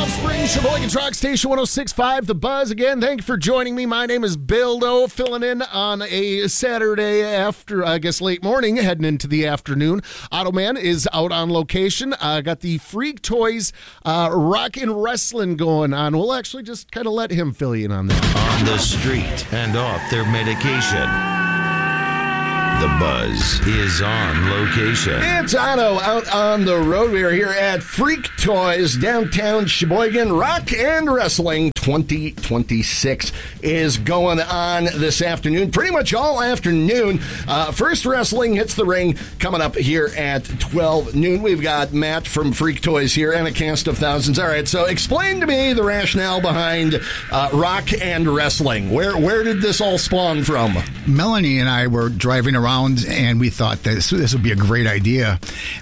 Offspring, Sheboygan Truck Station 106.5, The Buzz. Again, thank you for joining me. My name is Bill Doe, filling in on a Saturday after, I guess, late morning, heading into the afternoon. Automan is out on location. Got the Freak Toys rock and wrestling going on. We'll actually just kind of let him fill you in on that. On the street and off their medication. The Buzz is on location. It's Otto out on the road. We are here at Freak Toys, downtown Sheboygan. Rock and Wrestling 2026 is going on this afternoon, pretty much all afternoon. First Wrestling hits the ring coming up here at 12 noon. We've got Matt from Freak Toys here and a cast of thousands. All right, so explain to me the rationale behind Rock and Wrestling. Where did this all spawn from? Melanie and I were driving around and we thought that this would be a great idea.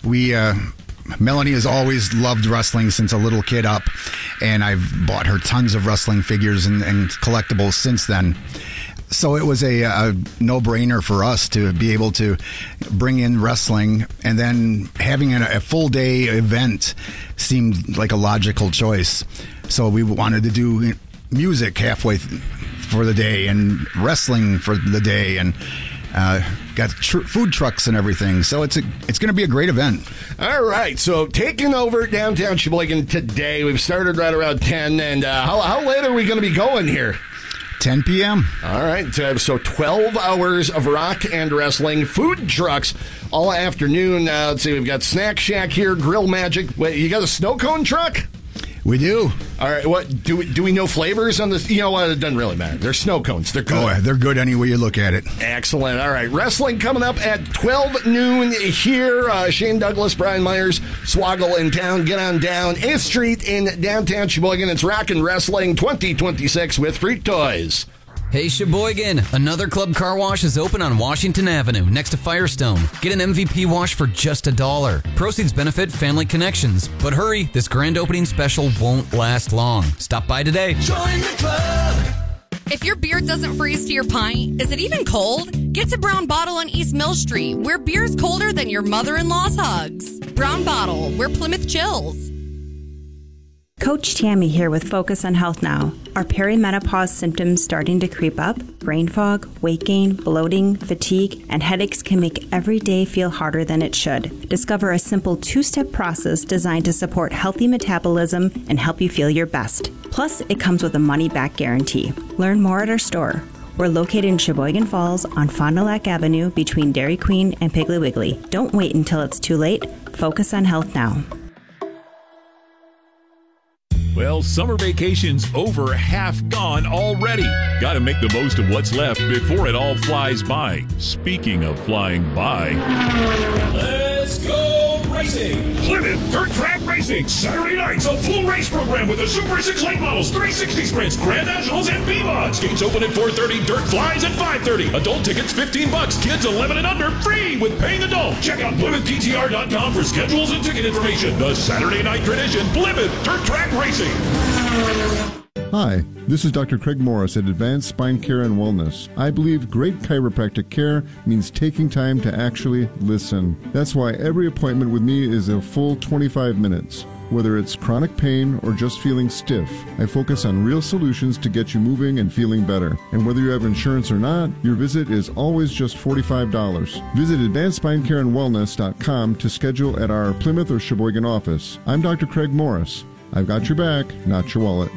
Melanie has always loved wrestling since a little kid up, and I've bought her tons of wrestling figures and collectibles since then. So it was a no-brainer for us to be able to bring in wrestling, and then having a full-day event seemed like a logical choice. So we wanted to do music halfway for the day and wrestling for the day, and got food trucks and everything. So it's going to be a great event. All right, so taking over downtown Sheboygan today. We've started right around 10, and how late are we going to be going here? 10 p.m. All right, so 12 hours of rock and wrestling, food trucks all afternoon. Let's see, we've got Snack Shack here, Grill Magic. Wait, you got a snow cone truck? We do. All right, what do we know flavors on this? You know what? It doesn't really matter. They're snow cones. They're good. Oh, they're good any way you look at it. Excellent. All right, wrestling coming up at 12 noon here. Shane Douglas, Brian Myers, Swoggle in town. Get on down 8th Street in downtown Sheboygan. It's Rock and Wrestling 2026 with Freak Toys. Hey Sheboygan, another Club Car Wash is open on Washington Avenue next to Firestone. Get an MVP wash for just $1. Proceeds benefit Family Connections. But hurry, this grand opening special won't last long. Stop by today. Join the club. If your beer doesn't freeze to your pint, is it even cold? Get to Brown Bottle on East Mill Street, where beer's colder than your mother-in-law's hugs. Brown Bottle, where Plymouth chills. Coach Tammy here with Focus on Health Now. Are perimenopause symptoms starting to creep up? Brain fog, weight gain, bloating, fatigue, and headaches can make every day feel harder than it should. Discover a simple 2-step process designed to support healthy metabolism and help you feel your best. Plus, it comes with a money-back guarantee. Learn more at our store. We're located in Sheboygan Falls on Fond du Lac Avenue between Dairy Queen and Piggly Wiggly. Don't wait until it's too late. Focus on health now. Well, summer vacation's over, half gone already. Got to make the most of what's left before it all flies by. Speaking of flying by, Let's go racing. Plymouth Dirt Track Racing. Saturday nights, a full race program with the Super 6 late models, 360 sprints, Grand Nationals, and B-Mods. Gates open at 4:30. Dirt flies at 5:30. Adult tickets $15. Kids 11 and under free with paying adult. Check out PlymouthPTR.com for schedules and ticket information. The Saturday night tradition, Plymouth Dirt Track Racing. Hi, this is Dr. Craig Morris at Advanced Spine Care and Wellness. I believe great chiropractic care means taking time to actually listen. That's why every appointment with me is a full 25 minutes. Whether it's chronic pain or just feeling stiff, I focus on real solutions to get you moving and feeling better. And whether you have insurance or not, your visit is always just $45. Visit AdvancedSpineCareAndWellness.com to schedule at our Plymouth or Sheboygan office. I'm Dr. Craig Morris. I've got your back, not your wallet.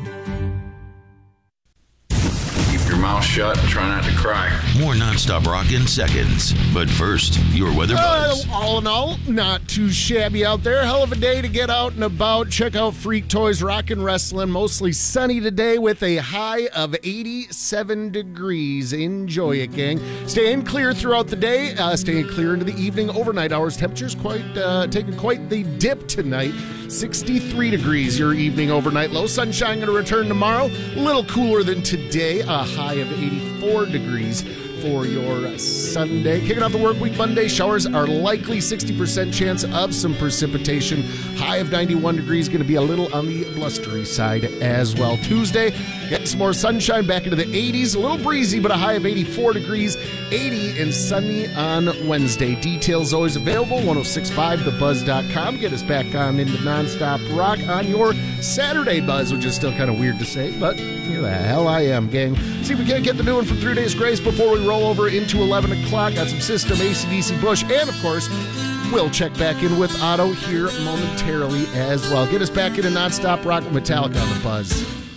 Keep your mouth shut and try not to cry. More nonstop rock in seconds. But first, your weather buzz. All in all, not too shabby out there. Hell of a day to get out and about. Check out Freak Toys Rock and Wrestling. Mostly sunny today with a high of 87 degrees. Enjoy it, gang. Staying clear throughout the day. Staying clear into the evening. Overnight hours. Temperatures taking quite the dip tonight. 63 degrees your evening overnight low. Sunshine going to return tomorrow. A little cooler than today. A high of 84 degrees. for your Sunday. Kicking off the work week Monday, showers are likely, 60% chance of some precipitation. High of 91 degrees, going to be a little on the blustery side as well. Tuesday, getting some more sunshine back into the 80s. A little breezy, but a high of 84 degrees. 80 and sunny on Wednesday. Details always available, 1065thebuzz.com. Get us back on into nonstop rock on your Saturday buzz, which is still kind of weird to say, but here the hell I am, gang. See if we can't get the new one from 3 Days Grace before we roll over into 11 o'clock. Got some System, AC/DC, Bush, and of course, we'll check back in with Otto here momentarily as well. Get us back into nonstop rock with Metallica on the buzz.